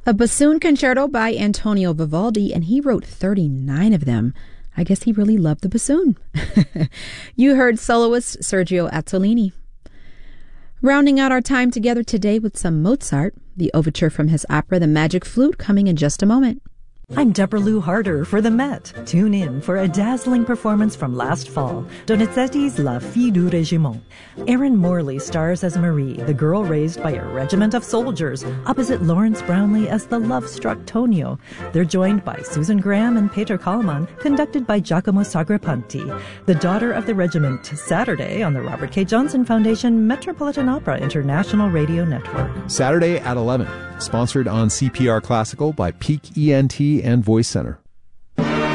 A bassoon concerto by Antonio Vivaldi, and he wrote 39 of them. I guess he really loved the bassoon. You heard soloist Sergio Attolini. Rounding out our time together today with some Mozart, the overture from his opera The Magic Flute, coming in just a moment. I'm Deborah Lou Harder for the Met. Tune in for a dazzling performance from last fall, Donizetti's La Fille du Régiment. Erin Morley stars as Marie, the girl raised by a regiment of soldiers, opposite Lawrence Brownlee as the love-struck Tonio. They're joined by Susan Graham and Peter Kallman, conducted by Giacomo Sagrapanti. The Daughter of the Regiment, Saturday on the Robert K. Johnson Foundation Metropolitan Opera International Radio Network. Saturday at 11. Sponsored on CPR Classical by Peak ENT and Voice Center.